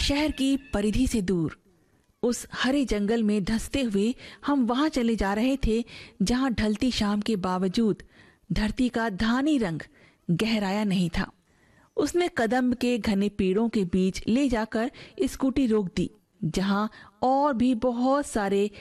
शहर की परिधि से दूर, उस हरे जंगल में धंसते हुए हम वहां चले जा रहे थे जहां ढलती शाम के बावजूद धरती का धानी रंग गहराया नहीं था। उसने कदम के घने पेड़ों के बीच ले जाकर स्कूटी रोक दी, जहां और भी बहुत सारे